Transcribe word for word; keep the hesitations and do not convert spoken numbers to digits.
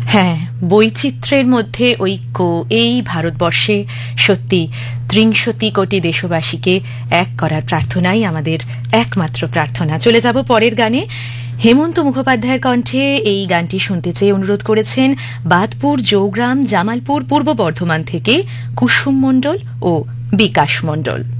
হ্যাঁ, বৈচিত্র্যের মধ্যে ঐক্য, এই ভারতবর্ষে সত্যি ত্রিংশতি কোটি দেশবাসীকে এক করার প্রার্থনাই আমাদের একমাত্র প্রার্থনা। চলে যাব পরের গানে। হেমন্ত মুখোপাধ্যায়ের কণ্ঠে এই গানটি শুনতে চেয়ে অনুরোধ করেছেন বাদপুর, জৌগ্রাম, জামালপুর, পূর্ব বর্ধমান থেকে কুসুম মণ্ডল ও বিকাশ মণ্ডল।